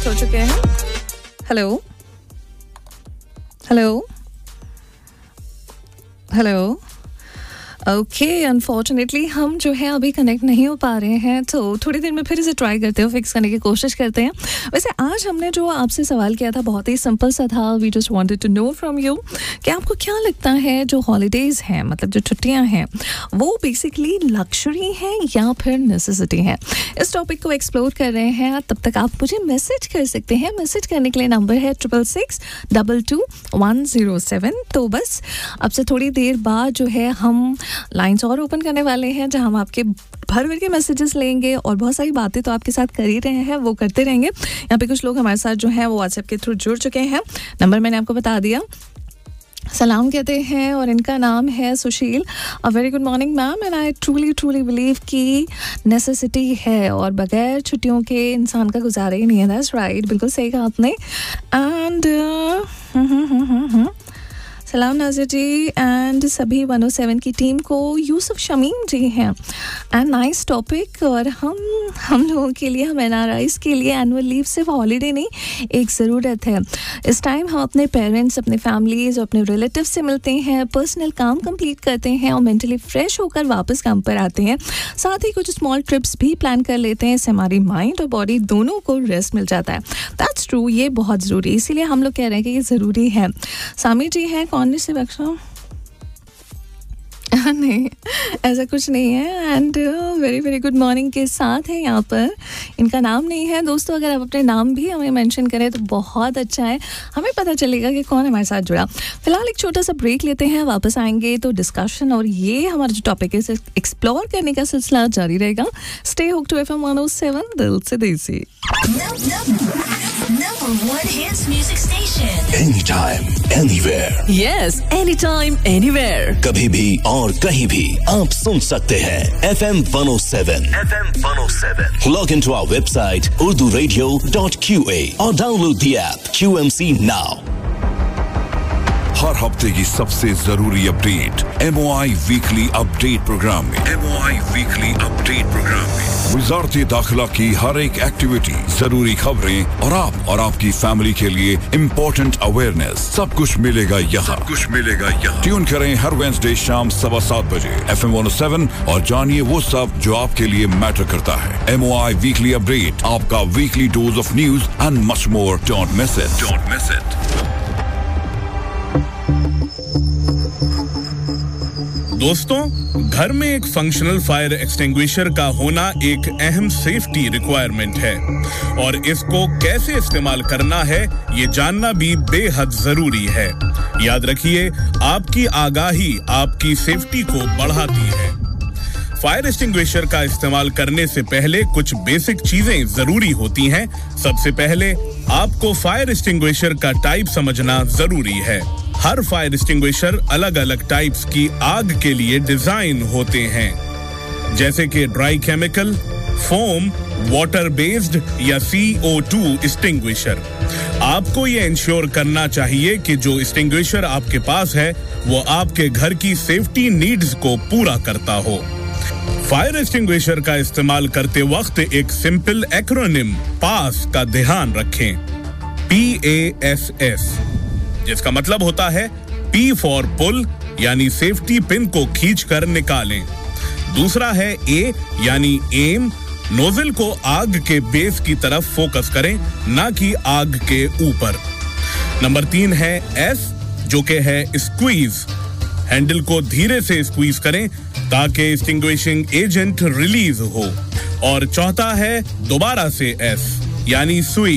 Connect हो चुके हैं. Hello hello hello. Okay, unfortunately हम जो है अभी कनेक्ट नहीं हो पा रहे हैं, तो थोड़ी देर में फिर इसे ट्राई करते हैं, फिक्स करने की कोशिश करते हैं. वैसे आज हमने जो आपसे सवाल किया था बहुत ही सिंपल सा था. We just wanted to know from you कि आपको क्या लगता है जो हॉलीडेज़ हैं, मतलब जो छुट्टियां हैं, वो बेसिकली लग्जरी हैं या फिर नेसेसिटी हैं. इस टॉपिक को एक्सप्लोर कर रहे हैं. तब तक आप मुझे मैसेज कर सकते हैं. मैसेज करने के लिए नंबर है 66622107. तो बस अब से थोड़ी देर बाद जो है हम लाइन्स और ओपन करने वाले हैं, जहां हम आपके भर भर के मैसेजेस लेंगे और बहुत सारी बातें तो आपके साथ कर ही रहे हैं, वो करते रहेंगे. यहाँ पे कुछ लोग हमारे साथ जो हैं वो व्हाट्सएप के थ्रू जुड़ चुके हैं. नंबर मैंने आपको बता दिया. सलाम कहते हैं और इनका नाम है सुशील. A very good morning ma'am, and I truly believe कि नेसेसिटी है और बगैर छुट्टियों के इंसान का गुजारा ही नहीं है. दैट्स राइट, बिल्कुल सही कहा आपने. एंड सलाम नाज़िर जी एंड सभी 107 की टीम को. यूसुफ शमीम जी हैं. And nice topic. और हम लोगों के लिए, हम NRIs के लिए एनुअल लीव सिर्फ हॉलीडे नहीं, एक ज़रूरत है. इस टाइम हम अपने पेरेंट्स, अपने फैमिलीज़ और अपने रिलेटिव से मिलते हैं, पर्सनल काम कंप्लीट करते हैं और मेंटली फ्रेश होकर वापस काम पर आते हैं. साथ ही कुछ स्मॉल ट्रिप्स भी प्लान कर लेते हैं. इससे हमारी माइंड और बॉडी दोनों को रेस्ट मिल जाता है. दैट्स ट्रू, ये बहुत ज़रूरी है. इसीलिए हम लोग कह रहे हैं कि ये ज़रूरी है. सामी जी हैं, कौन से बख्शा? नहीं, ऐसा कुछ नहीं है. एंड वेरी गुड मॉर्निंग के साथ है यहाँ पर. इनका नाम नहीं है. दोस्तों, अगर आप अपने नाम भी हमें मेंशन करें तो बहुत अच्छा है, हमें पता चलेगा कि कौन हमारे साथ जुड़ा. फिलहाल एक छोटा सा ब्रेक लेते हैं, वापस आएंगे तो डिस्कशन और ये हमारा जो टॉपिक है इसे एक्सप्लोर करने का सिलसिला जारी रहेगा. स्टे हुक्ड टू FM 107, दिल से देसी. Number one hits music station. Anytime, anywhere. Yes, anytime, anywhere. कभी भी और कहीं भी आप सुन सकते हैं. FM 107. FM 107. Log into our website urduradio.qa और download the app QMC now. हर हफ्ते की सबसे जरूरी update MOI weekly update programme में. MOI वीकली अपडेट प्रोग्राम में वज़ारत दाखिला की हर एक एक्टिविटी, जरूरी खबरें और आप और आपकी फैमिली के लिए इम्पोर्टेंट अवेयरनेस, सब कुछ मिलेगा यहाँ. ट्यून करें हर वेडनेसडे शाम 7:15 बजे FM 107 और जानिए वो सब जो आपके लिए मैटर करता है. MOI वीकली अपडेट, आपका weekly dose of news and much more. Don't miss it. दोस्तों, घर में एक फंक्शनल फायर एक्सटिंग्विशर का होना एक अहम सेफ्टी रिक्वायरमेंट है और इसको कैसे इस्तेमाल करना है ये जानना भी बेहद जरूरी है. याद रखिए, आपकी आगाही आपकी सेफ्टी को बढ़ाती है. फायर एक्सटिंग्विशर का इस्तेमाल करने से पहले कुछ बेसिक चीजें जरूरी होती हैं. सबसे पहले आपको फायर एक्सटिंग्विशर का टाइप समझना जरूरी है. हर फायर एक्सटिंग्विशर अलग अलग टाइप्स की आग के लिए डिजाइन होते हैं, जैसे कि dry chemical, foam, water based या CO2 एक्सटिंग्विशर. आपको ये इंश्योर करना चाहिए कि जो एक्सटिंग्विशर आपके पास है वो आपके घर की सेफ्टी नीड्स को पूरा करता हो. फायर एक्सटिंग्विशर का इस्तेमाल करते वक्त एक सिंपल एक्रोनिम पास का ध्यान रखें. PASS, जिसका मतलब होता है P फॉर पुल, यानी सेफ्टी पिन को खींचकर निकालें. दूसरा है A यानी एम, नोजल को आग के बेस की तरफ फोकस करें, ना कि आग के ऊपर. नंबर 3 है S, जो कि है स्क्वीज. हैंडल को धीरे से स्क्वीज करें ताकि एक्सटिंग्विशिंग एजेंट रिलीज हो. और चौथा है दोबारा से S, यानी स्वीच.